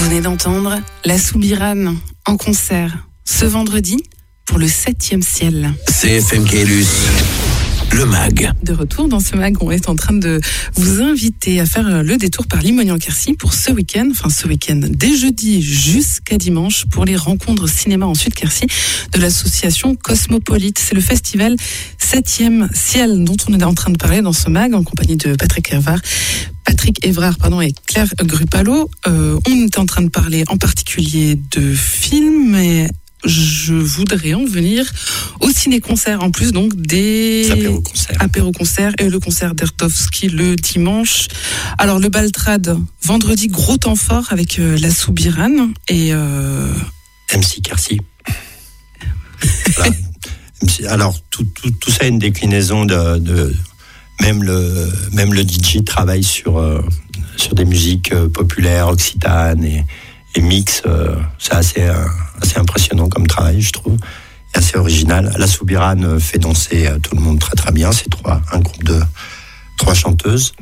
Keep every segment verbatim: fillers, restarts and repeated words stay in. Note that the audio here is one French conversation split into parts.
Vous venez d'entendre La Soubirane en concert ce vendredi pour le septième ciel. C F M Caylus, le mag. De retour dans ce mag, on est en train de vous inviter à faire le détour par Limogne-en-Quercy pour ce week-end, enfin ce week-end, dès jeudi jusqu'à dimanche, pour les rencontres cinéma en Sud-Quercy de l'association Cosmopolite. C'est le festival septième ciel dont on est en train de parler dans ce mag en compagnie de Patrick Évrard. Patrick Évrard pardon, et Claire Grupalo. Euh, on était en train de parler en particulier de films, mais je voudrais en venir au ciné-concert, en plus donc des apéro-concerts. apéro-concerts et le concert d'Erdowski le dimanche. Alors le Baltrad, vendredi, gros temps fort avec euh, La Soubirane et... Euh... M C Quercy. Voilà. Alors tout, tout, tout ça est une déclinaison de... de... Même le, même le D J travaille sur, euh, sur des musiques euh, populaires, occitanes et, et mix. Euh, c'est assez, euh, assez impressionnant comme travail, je trouve, et assez original. La Soubirane fait danser euh, tout le monde très très bien. C'est trois, un groupe de trois chanteuses.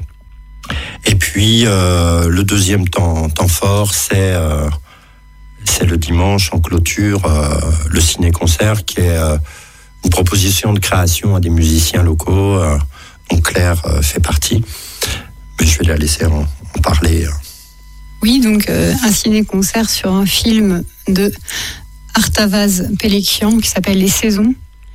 Et puis, euh, le deuxième temps, temps fort, c'est, euh, c'est le dimanche en clôture, euh, le ciné-concert, qui est euh, une proposition de création à des musiciens locaux. Euh, Donc Claire euh, fait partie, mais je vais la laisser en, en parler. Oui, donc euh, un ciné-concert sur un film de Artavaz Pelekian qui s'appelle Les Saisons,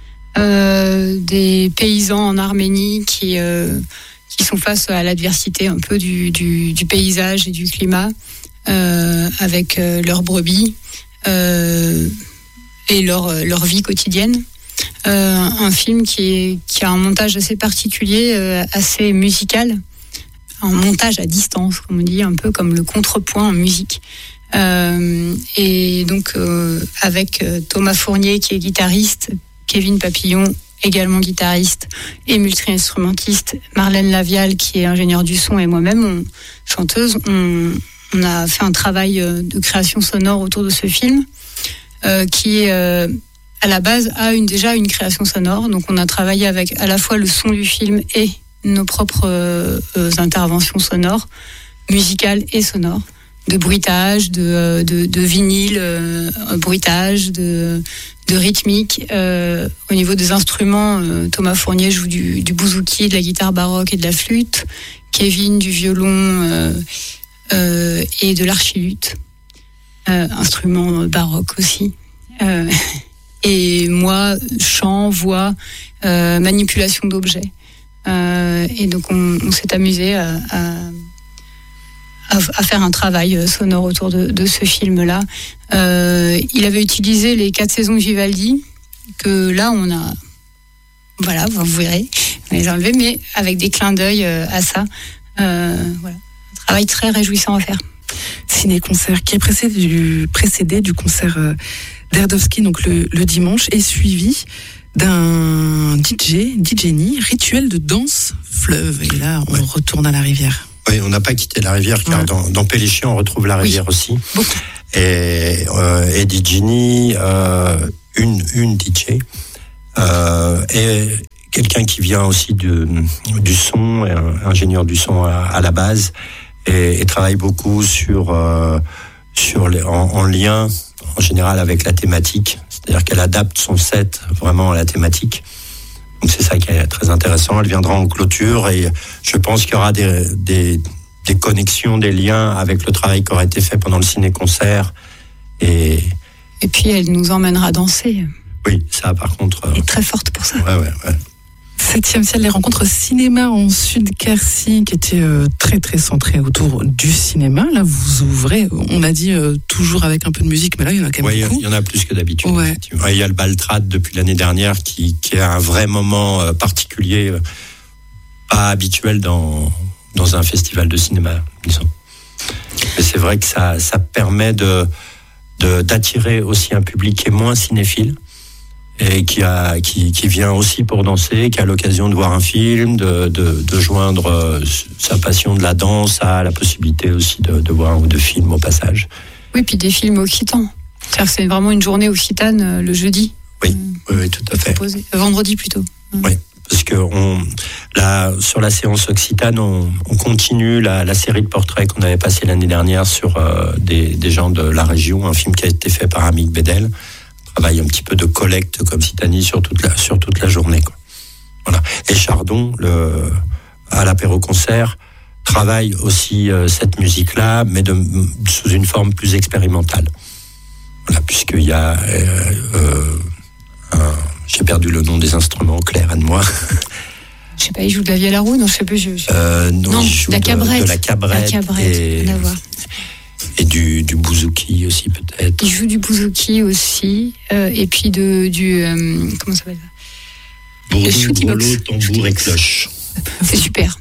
euh, des paysans en Arménie qui, euh, qui sont face à l'adversité un peu du, du, du paysage et du climat, euh, avec euh, leurs brebis euh, et leur, leur vie quotidienne. Euh, un film qui, est, qui a un montage assez particulier, euh, assez musical, un montage à distance, comme on dit, un peu comme le contrepoint en musique. Euh, et donc euh, avec euh, Thomas Fournier qui est guitariste, Kevin Papillon également guitariste et multi-instrumentiste, Marlène Lavial qui est ingénieure du son et moi-même on, chanteuse, on, on a fait un travail de création sonore autour de ce film euh, qui est euh, à la base a une, déjà une création sonore. Donc on a travaillé avec à la fois le son du film et nos propres euh, interventions sonores, musicales et sonores, de bruitage, de, de, de vinyle, euh, bruitage, de, de rythmique. Euh, au niveau des instruments, euh, Thomas Fournier joue du, du bouzouki, de la guitare baroque et de la flûte, Kevin du violon euh, euh, et de l'archiluth, euh, instrument baroque aussi. Euh, Et moi, chant, voix, euh, manipulation d'objets. Euh, et donc, on, on s'est amusé à, à, à faire un travail sonore autour de, de ce film-là. Euh, il avait utilisé les quatre saisons de Vivaldi, que là, on a... Voilà, vous verrez, on les a enlevés, mais avec des clins d'œil à ça. Euh, voilà, un travail très réjouissant à faire. Ciné-concert qui est précédé du, précédé du concert... Euh... d'Erdowski, donc le, le dimanche, est suivi d'un D J, D J Ni, rituel de danse fleuve. Et là, on ouais. retourne à la rivière. Oui, on n'a pas quitté la rivière, car ouais. dans, dans Péléchian, on retrouve la rivière oui. aussi. Beaucoup. Et, euh, et D J Ni, euh, une, une D J, euh, et quelqu'un qui vient aussi de, du son, ingénieur du son à, à la base, et, et travaille beaucoup sur, euh, sur les, en, en lien en général avec la thématique, c'est-à-dire qu'elle adapte son set vraiment à la thématique. Donc c'est ça qui est très intéressant. Elle viendra en clôture et je pense qu'il y aura des, des, des connexions, des liens avec le travail qui aurait été fait pendant le ciné-concert. Et, et puis elle nous emmènera danser. Oui, ça par contre... Elle est très forte pour ça. Ouais, ouais, ouais. Septième ciel, les rencontres cinéma en Sud-Quercy, qui étaient euh, très très centrées autour du cinéma. Là, vous ouvrez, on a dit euh, toujours avec un peu de musique, mais là, il y en a quand même ouais, beaucoup. Il y en a plus que d'habitude. Ouais. Il y a le Baltrad depuis l'année dernière, qui, qui est un vrai moment euh, particulier, euh, pas habituel dans, dans un festival de cinéma, disons. Mais c'est vrai que ça, ça permet de, de, d'attirer aussi un public qui est moins cinéphile, et qui a qui qui vient aussi pour danser, qui a l'occasion de voir un film, de de, de joindre euh, sa passion de la danse à la possibilité aussi de, de voir un ou deux films au passage. Oui, puis des films occitans. C'est-à-dire que c'est vraiment une journée occitane euh, le jeudi. Oui, euh, oui, oui, tout à fait. Proposé. Euh, vendredi plutôt. Oui, parce que on, là, sur la séance Occitane, on, on continue la, la série de portraits qu'on avait passé l'année dernière sur euh, des, des gens de la région, un film qui a été fait par Amik Bedel, un travail un petit peu de collecte comme Citanie sur toute la, sur toute la journée, quoi. Voilà. Et Chardon, le, à l'apéro-concert, travaille aussi euh, cette musique-là, mais de, sous une forme plus expérimentale. Voilà, puisqu'il y a... Euh, euh, un, j'ai perdu le nom des instruments, Claire, aide-moi. Je sais pas, il joue de la vielle à roue, non, je sais plus. Je, je... Euh, non, non, il joue la de, cabrette. de la cabrette. La cabrette, et, et du, du bouzouki aussi, peut-être. Il joue du bouzouki aussi, euh, et puis de, du... Euh, comment ça s'appelle ça? Bourdon, grelot, tambour et cloche. C'est super.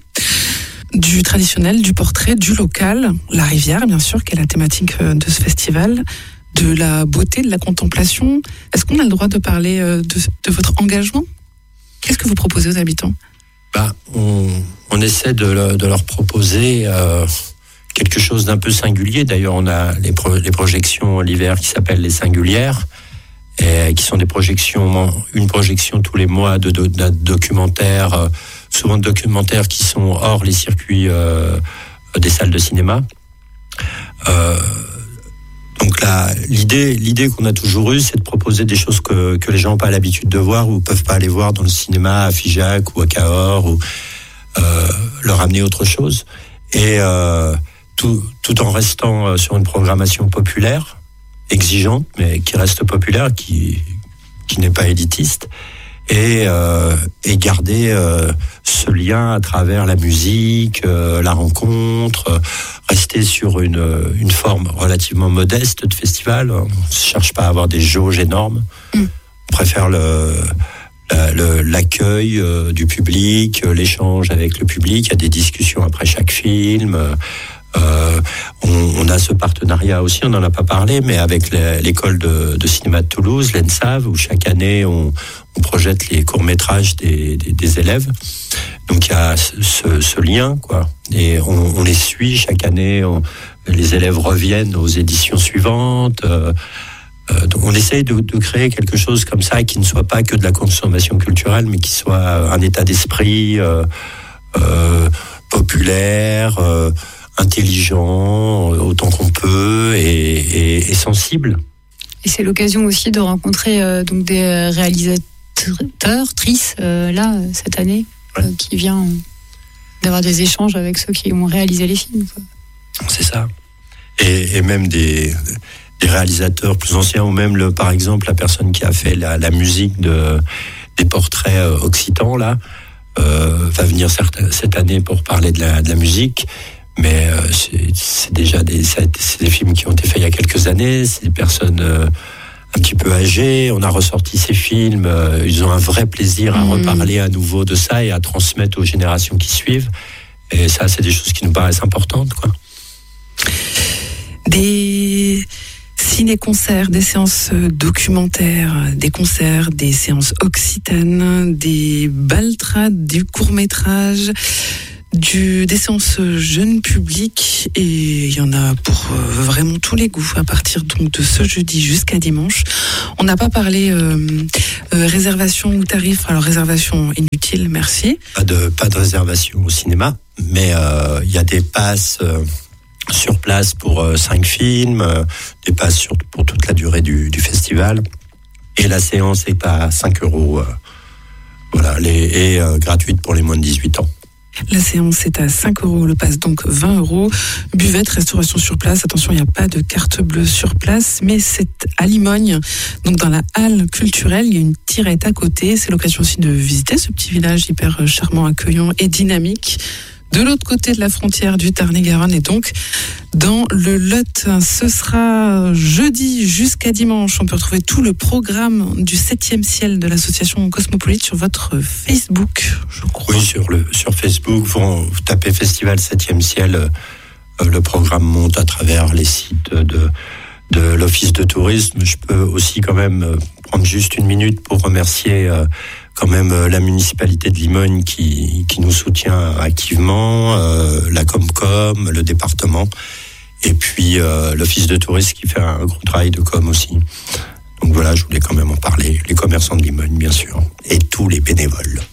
Du traditionnel, du portrait, du local, la rivière, bien sûr, qui est la thématique de ce festival, de la beauté, de la contemplation. Est-ce qu'on a le droit de parler de, de votre engagement? Qu'est-ce que vous proposez aux habitants? bah, on, on essaie de, de leur proposer euh, quelque chose d'un peu singulier. D'ailleurs, on a les, pro, les projections l'hiver qui s'appellent les Singulières, et qui sont des projections, une projection tous les mois de, de, de documentaires, euh, souvent de documentaires qui sont hors les circuits euh, des salles de cinéma. Euh, donc là, l'idée, l'idée qu'on a toujours eue, c'est de proposer des choses que, que les gens n'ont pas l'habitude de voir ou peuvent pas aller voir dans le cinéma à Figeac ou à Cahors, ou euh, leur amener autre chose. Et euh, tout, tout en restant sur une programmation populaire, exigeante, mais qui reste populaire, qui, qui n'est pas élitiste, et, euh, et garder euh, ce lien à travers la musique, euh, la rencontre, euh, rester sur une, une forme relativement modeste de festival. On ne cherche pas à avoir des jauges énormes. Mm. On préfère le, la, le, l'accueil euh, du public, euh, l'échange avec le public. Il y a des discussions après chaque film. Euh, Euh, on, on a ce partenariat aussi, on n'en a pas parlé, mais avec l'école de, de cinéma de Toulouse, l'E N S A V, où chaque année on, on projette les courts-métrages des, des, des élèves. Donc il y a ce, ce lien, quoi. Et on, on les suit chaque année, on, les élèves reviennent aux éditions suivantes. Euh, euh, donc on essaye de, de créer quelque chose comme ça qui ne soit pas que de la consommation culturelle, mais qui soit un état d'esprit euh, euh, populaire, euh, intelligent autant qu'on peut, et, et, et sensible. Et c'est l'occasion aussi de rencontrer euh, donc des réalisateurs, trices, euh, là, cette année, ouais. euh, qui vient euh, d'avoir des échanges avec ceux qui ont réalisé les films, quoi. C'est ça. Et, et même des, des réalisateurs plus anciens, ou même, le, par exemple, la personne qui a fait la, la musique de, des portraits euh, occitans, là, euh, va venir certes, cette année pour parler de la, de la musique. Mais euh, c'est, c'est déjà des, c'est des films qui ont été faits il y a quelques années. C'est des personnes euh, un petit peu âgées. On a ressorti ces films. Euh, ils ont un vrai plaisir à mmh. reparler à nouveau de ça et à transmettre aux générations qui suivent. Et ça, c'est des choses qui nous paraissent importantes, quoi. Des ciné-concerts, des séances documentaires, des concerts, des séances occitanes, des baltrades, du court-métrage, Du, des séances jeunes publics, et il y en a pour euh, vraiment tous les goûts à partir donc de ce jeudi jusqu'à dimanche. On n'a pas parlé euh, euh, réservation ou tarif. Alors réservation inutile, merci. Pas de pas de réservation au cinéma, mais il euh, y a des passes euh, sur place pour euh, cinq films, euh, des passes sur, pour toute la durée du, du festival, et la séance est à cinq euros, euh, voilà, les, et euh, gratuite pour les moins de dix-huit ans. La séance est à cinq euros, le pass donc vingt euros. Buvette, restauration sur place. Attention, il n'y a pas de carte bleue sur place, mais c'est à Limogne, donc dans la halle culturelle. Il y a une tirette à côté. C'est l'occasion aussi de visiter ce petit village hyper charmant, accueillant et dynamique, de l'autre côté de la frontière du Tarn-et-Garonne, et donc dans le Lot. Ce sera jeudi jusqu'à dimanche. On peut retrouver tout le programme du septième ciel de l'association Cosmopolite sur votre Facebook, je crois. Oui, sur, le, sur Facebook, vous, vous tapez Festival septième ciel, euh, le programme monte à travers les sites de, de l'Office de tourisme. Je peux aussi quand même prendre juste une minute pour remercier euh, quand même euh, la municipalité de Limogne qui, qui nous soutient activement, euh, la Comcom, le département, et puis euh, l'Office de tourisme qui fait un gros travail de com aussi. Donc voilà, je voulais quand même en parler. Les commerçants de Limogne, bien sûr, et tous les bénévoles.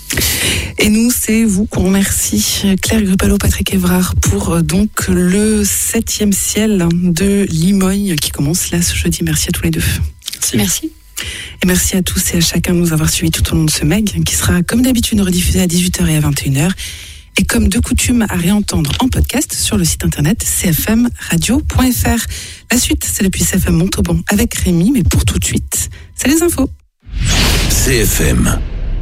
Et nous, c'est vous qu'on remercie, Claire Grupalo, Patrick Évrard, pour euh, donc le septième ciel de Limogne qui commence là ce jeudi. Merci à tous les deux. Merci. Merci. Et merci à tous et à chacun de nous avoir suivis tout au long de ce M E G, qui sera comme d'habitude rediffusé à dix-huit heures et à vingt et une heures. Et comme de coutume, à réentendre en podcast sur le site internet c f m radio point f r. La suite, c'est depuis C F M Montauban avec Rémi, mais pour tout de suite, c'est les infos. C F M,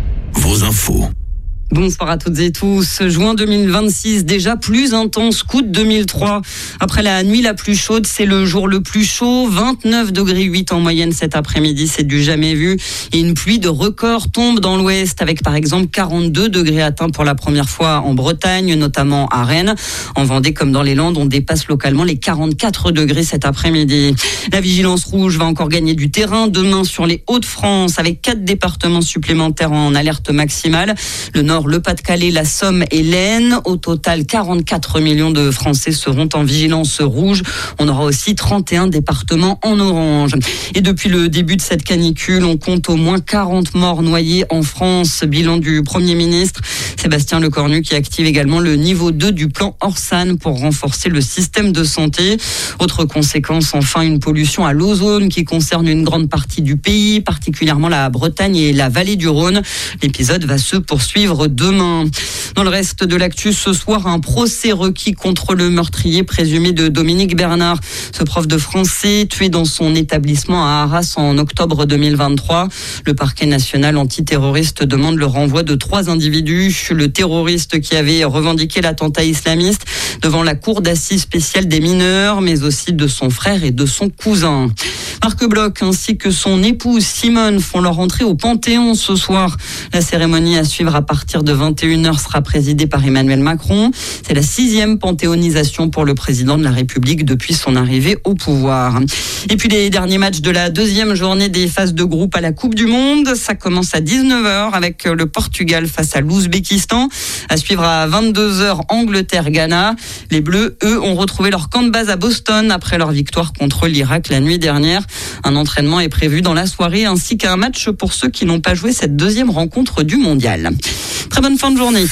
vos infos. Bonsoir à toutes et tous. Juin deux mille vingt-six, déjà plus intense qu'août deux mille trois. Après la nuit la plus chaude, c'est le jour le plus chaud. vingt-neuf degrés huit en moyenne cet après-midi, c'est du jamais vu. Et une pluie de record tombe dans l'ouest avec par exemple quarante-deux degrés atteints pour la première fois en Bretagne, notamment à Rennes. En Vendée comme dans les Landes, on dépasse localement les quarante-quatre degrés cet après-midi. La vigilance rouge va encore gagner du terrain demain sur les Hauts-de-France avec quatre départements supplémentaires en alerte maximale. Le Nord, le Pas-de-Calais, la Somme et l'Aisne. Au total, quarante-quatre millions de Français seront en vigilance rouge. On aura aussi trente et un départements en orange. Et depuis le début de cette canicule, on compte au moins quarante morts noyés en France. Bilan du Premier ministre Sébastien Lecornu qui active également le niveau deux du plan Orsan pour renforcer le système de santé. Autre conséquence, enfin, une pollution à l'ozone qui concerne une grande partie du pays, particulièrement la Bretagne et la vallée du Rhône. L'épisode va se poursuivre demain. Dans le reste de l'actu, ce soir, un procès requis contre le meurtrier présumé de Dominique Bernard. Ce prof de français tué dans son établissement à Arras en octobre deux mille vingt-trois. Le parquet national antiterroriste demande le renvoi de trois individus. Le terroriste qui avait revendiqué l'attentat islamiste devant la cour d'assises spéciale des mineurs, mais aussi de son frère et de son cousin. Marc Bloch ainsi que son épouse Simone font leur entrée au Panthéon ce soir. La cérémonie à suivre à partir de vingt et une heures sera présidée par Emmanuel Macron. C'est la sixième panthéonisation pour le président de la République depuis son arrivée au pouvoir. Et puis les derniers matchs de la deuxième journée des phases de groupe à la Coupe du Monde. Ça commence à dix-neuf heures avec le Portugal face à l'Ouzbékistan. À suivre à vingt-deux heures Angleterre-Ghana. Les Bleus, eux, ont retrouvé leur camp de base à Boston après leur victoire contre l'Irak la nuit dernière. Un entraînement est prévu dans la soirée ainsi qu'un match pour ceux qui n'ont pas joué cette deuxième rencontre du mondial. Très bonne fin de journée.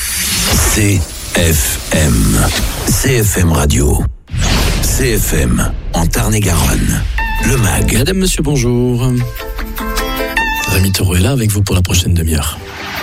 C F M, C F M Radio, C F M en Tarn-et-Garonne. Le M A G. Madame, monsieur, bonjour. Rémi Taureau est là avec vous pour la prochaine demi-heure.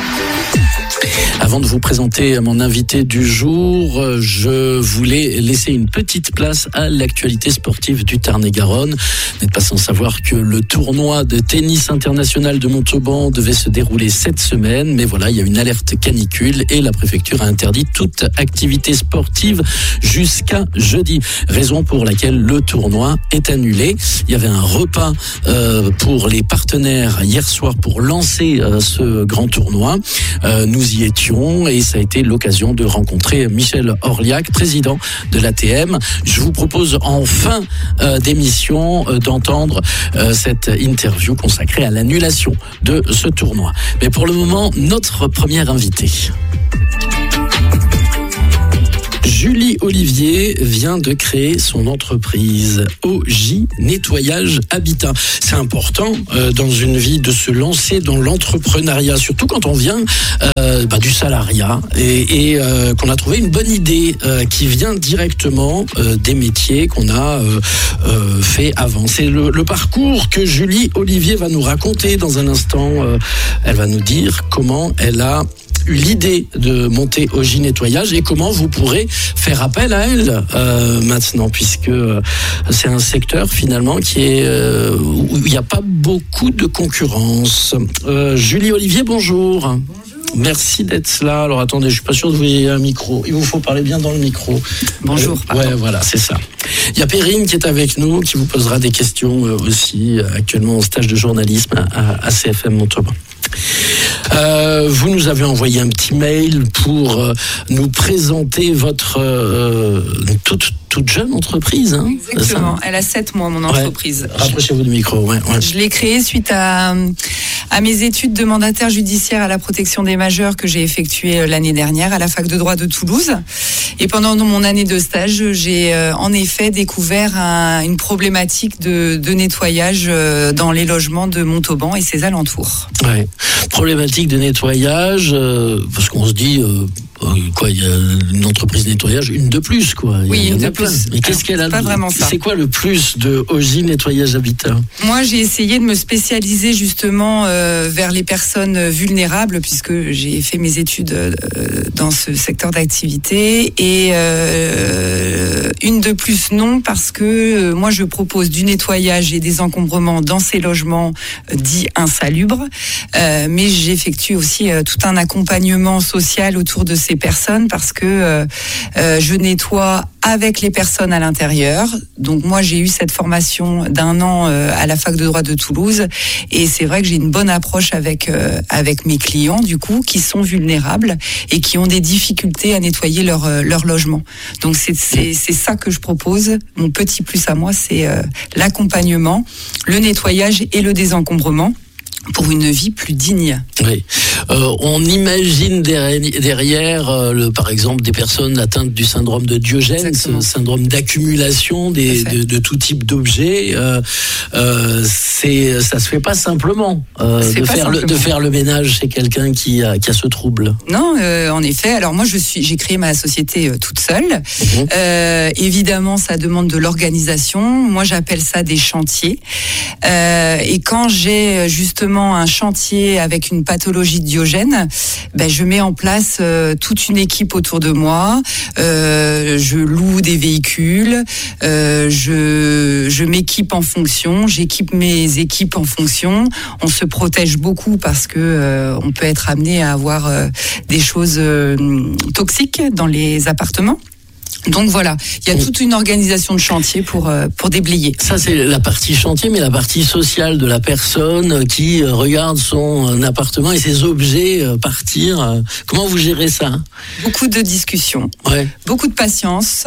Avant de vous présenter mon invité du jour, je voulais laisser une petite place à l'actualité sportive du Tarn-et-Garonne. Vous n'êtes pas sans savoir que le tournoi de tennis international de Montauban devait se dérouler cette semaine, mais voilà, il y a une alerte canicule et la préfecture a interdit toute activité sportive jusqu'à jeudi. Raison pour laquelle le tournoi est annulé. Il y avait un repas euh, pour les partenaires hier soir pour lancer euh, ce grand tournoi. Euh, nous y étions et ça a été l'occasion de rencontrer Michel Orliac, président de l'A T M. Je vous propose en fin euh, d'émission euh, d'entendre euh, cette interview consacrée à l'annulation de ce tournoi. Mais pour le moment, notre première invitée. Julie Olivier vient de créer son entreprise O J Nettoyage Habitat. C'est important euh, dans une vie de se lancer dans l'entrepreneuriat, surtout quand on vient euh, bah, du salariat et, et euh, qu'on a trouvé une bonne idée euh, qui vient directement euh, des métiers qu'on a euh, euh, fait avant. C'est le, le parcours que Julie Olivier va nous raconter dans un instant. Euh, elle va nous dire comment elle a eu l'idée de monter O J Nettoyage et comment vous pourrez faire appel à elle euh, maintenant, puisque c'est un secteur finalement qui est euh, où il n'y a pas beaucoup de concurrence. Euh, Julie Olivier, bonjour. Bonjour. Merci d'être là. Alors attendez, je suis pas sûr de vous ayez un micro. Il vous faut parler bien dans le micro. Bonjour. Euh, ouais, voilà, c'est ça. Il y a Perrine qui est avec nous, qui vous posera des questions euh, aussi, actuellement en stage de journalisme à, à C F M Montauban. Euh, vous nous avez envoyé un petit mail pour euh, nous présenter votre euh, toute toute jeune entreprise. Hein, exactement. Elle a sept mois, mon entreprise. Ouais. Rapprochez-vous du micro. Ouais, ouais. Je l'ai créée suite à, à mes études de mandataire judiciaire à la protection des majeurs que j'ai effectuées l'année dernière à la fac de droit de Toulouse. Et pendant mon année de stage, j'ai euh, en effet découvert un, une problématique de, de nettoyage euh, dans les logements de Montauban et ses alentours. Ouais. Problématique de nettoyage, euh, parce qu'on se dit... Euh, quoi, il y a une entreprise de nettoyage, une de plus, quoi. Oui, une de plus. Mais qu'est-ce qu'elle a pas vraiment ça. C'est quoi le plus de O J Nettoyage Habitat? Moi, j'ai essayé de me spécialiser justement euh, vers les personnes vulnérables, puisque j'ai fait mes études euh, dans ce secteur d'activité. Et euh, une de plus, non, parce que euh, moi, je propose du nettoyage et des encombrements dans ces logements euh, dits insalubres. Euh, mais j'effectue aussi euh, tout un accompagnement social autour de ces personnes parce que euh, euh, je nettoie avec les personnes à l'intérieur. Donc moi j'ai eu cette formation d'un an euh, à la fac de droit de Toulouse et c'est vrai que j'ai une bonne approche avec euh, avec mes clients du coup qui sont vulnérables et qui ont des difficultés à nettoyer leur euh, leur logement. Donc c'est c'est c'est ça que je propose. Mon petit plus à moi c'est euh, l'accompagnement, le nettoyage et le désencombrement pour une vie plus digne. Oui. Euh, on imagine derrière, euh, le, par exemple, des personnes atteintes du syndrome de Diogène, Exactement. ce syndrome d'accumulation des, de, de tout type d'objets. Euh, euh, c'est, ça se fait pas simplement, euh, de, pas faire simplement. Le, de faire le ménage chez quelqu'un qui a, qui a ce trouble. Non, euh, en effet. Alors moi, je suis, j'ai créé ma société euh, toute seule. Mmh. Euh, évidemment, ça demande de l'organisation. Moi, j'appelle ça des chantiers. Euh, et quand j'ai justement un chantier avec une pathologie de Diogène, ben je mets en place euh, toute une équipe autour de moi. Euh, je loue des véhicules, euh, je je m'équipe en fonction, j'équipe mes équipes en fonction. On se protège beaucoup parce que euh, on peut être amené à avoir euh, des choses euh, toxiques dans les appartements. Donc voilà, il y a toute une organisation de chantier pour euh, pour déblayer. Ça c'est la partie chantier, mais la partie sociale de la personne qui euh, regarde son appartement et ses objets euh, partir. Euh, comment vous gérez ça? Beaucoup de discussions, ouais. Beaucoup de patience,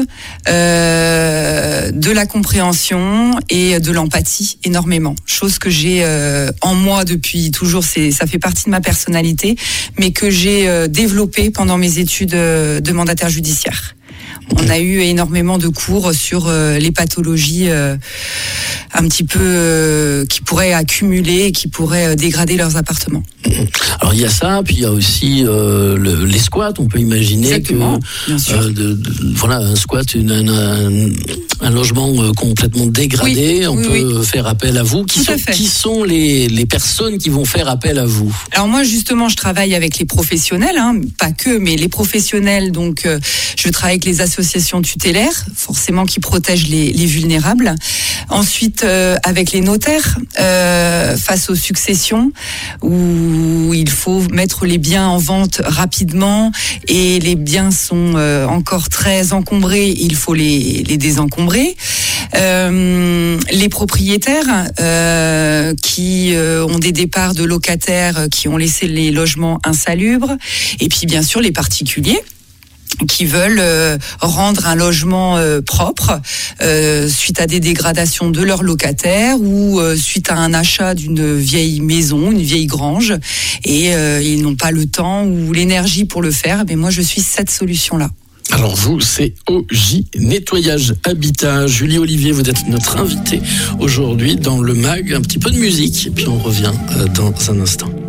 euh, de la compréhension et de l'empathie énormément. Chose que j'ai euh, en moi depuis toujours, c'est ça fait partie de ma personnalité, mais que j'ai euh, développée pendant mes études de mandataire judiciaire. On a eu énormément de cours sur euh, les pathologies euh, un petit peu euh, qui pourraient accumuler et qui pourraient euh, dégrader leurs appartements. Alors il y a ça, puis il y a aussi euh, le, les squats. On peut imaginer Exactement, que bien sûr. Euh, de, de, voilà un squat, une, un, un logement euh, complètement dégradé. Oui, on oui, peut oui. faire appel à vous. Qui Tout sont, à fait. qui sont les, les personnes qui vont faire appel à vous? Alors moi justement, je travaille avec les professionnels, hein, pas que, mais les professionnels. Donc euh, je travaille avec les associations tutélaires, forcément qui protègent les, les vulnérables. Ensuite, euh, avec les notaires, euh, face aux successions, où il faut mettre les biens en vente rapidement et les biens sont euh, encore très encombrés, il faut les, les désencombrer. Euh, les propriétaires euh, qui euh, ont des départs de locataires qui ont laissé les logements insalubres, et puis bien sûr les particuliers qui veulent euh, rendre un logement euh, propre euh, suite à des dégradations de leurs locataires ou euh, suite à un achat d'une vieille maison, une vieille grange, et euh, ils n'ont pas le temps ou l'énergie pour le faire. Mais moi, je suis cette solution-là. Alors vous, c'est O J Nettoyage Habitat. Julie Olivier, vous êtes notre invitée aujourd'hui dans le mag. Un petit peu de musique, et puis on revient dans un instant.